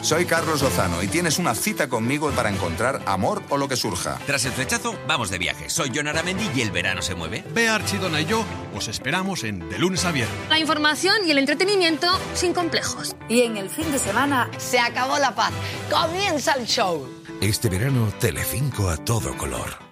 Soy Carlos Lozano y tienes una cita conmigo para encontrar amor o lo que surja. Tras el flechazo, vamos de viaje. Soy Jon Aramendi y el verano se mueve. Bea Archidona y yo os esperamos en De Lunes a Viernes. La información y el entretenimiento sin complejos. Y en el fin de semana se acabó la paz. Comienza el show. Este verano, Telecinco a todo color.